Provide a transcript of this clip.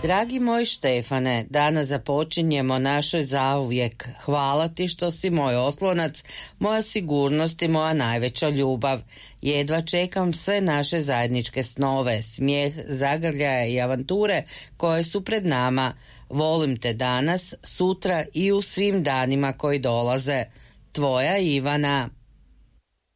Dragi moj Štefane, danas započinjemo našoj zauvijek. Hvala ti što si moj oslonac, moja sigurnost i moja najveća ljubav. Jedva čekam sve naše zajedničke snove, smijeh, zagrljaje i avanture koje su pred nama. Volim te danas, sutra i u svim danima koji dolaze. Tvoja Ivana.